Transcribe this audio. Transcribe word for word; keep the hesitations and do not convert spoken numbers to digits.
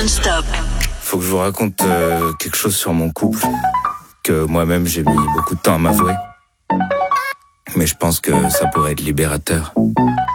non-stop. Faut que je vous raconte euh, quelque chose sur mon couple que moi-même j'ai mis beaucoup de temps à m'avouer. Mais je pense que ça pourrait être libérateur.